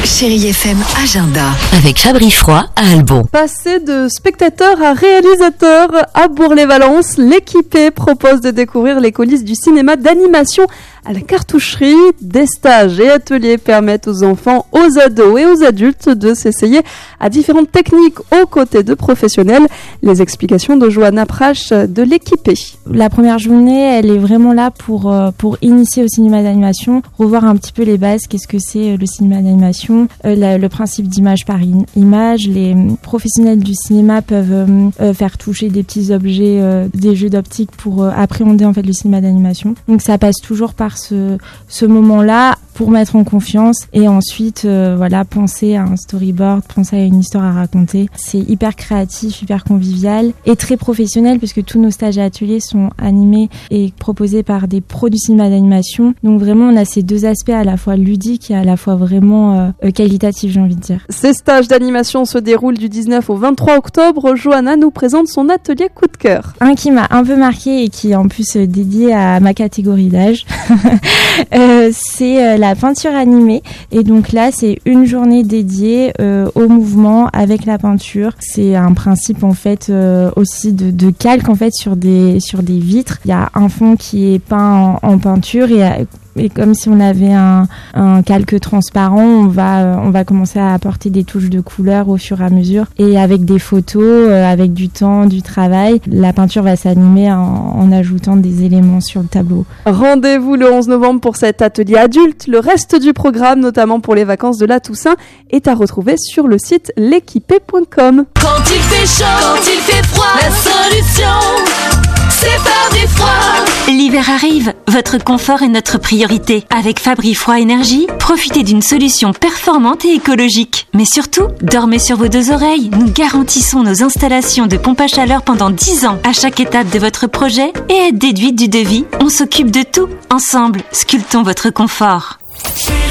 Chérie FM Agenda avec Fabri Froid à Albon. Passé de spectateur à réalisateur à Bourg-les-Valences, l'Équipé propose de découvrir les coulisses du cinéma d'animation à la cartoucherie. Des stages et ateliers permettent aux enfants, aux ados et aux adultes de s'essayer à différentes techniques aux côtés de professionnels. Les explications de Johanna Prache de l'Équipé. La première journée, elle est vraiment là pour initier au cinéma d'animation, revoir un petit peu les bases, qu'est-ce que c'est le cinéma d'animation, le principe d'image par image. Les professionnels du cinéma peuvent faire toucher des petits objets, des jeux d'optique pour appréhender en fait le cinéma d'animation. Donc ça passe toujours par ce moment-là pour mettre en confiance et ensuite penser à un storyboard, penser à une histoire à raconter. C'est hyper créatif, hyper convivial et très professionnel puisque tous nos stages et ateliers sont animés et proposés par des pros du cinéma d'animation. Donc vraiment on a ces deux aspects à la fois ludiques et à la fois vraiment qualitatifs, j'ai envie de dire. Ces stages d'animation se déroulent du 19 au 23 octobre. Johanna nous présente son atelier coup de cœur. Un qui m'a un peu marqué et qui est en plus dédié à ma catégorie d'âge. C'est la peinture animée et donc là c'est une journée dédiée au mouvement avec la peinture. C'est un principe en fait aussi de calque en fait sur des vitres. Il y a un fond qui est peint en peinture et comme si on avait un calque transparent, on va commencer à apporter des touches de couleur au fur et à mesure. Et avec des photos, avec du temps, du travail, la peinture va s'animer en ajoutant des éléments sur le tableau. Rendez-vous le 11 novembre pour cet atelier adulte. Le reste du programme, notamment pour les vacances de la Toussaint, est à retrouver sur le site l'équipé.com. Quand il fait chaud, quand il fait froid, la solution, c'est Fabri Froid. L'hiver arrive, votre confort est notre priorité. Avec Fabri Froid Énergie, profitez d'une solution performante et écologique. Mais surtout, dormez sur vos deux oreilles. Nous garantissons nos installations de pompe à chaleur pendant 10 ans à chaque étape de votre projet et aide déduite du devis. On s'occupe de tout. Ensemble, sculptons votre confort.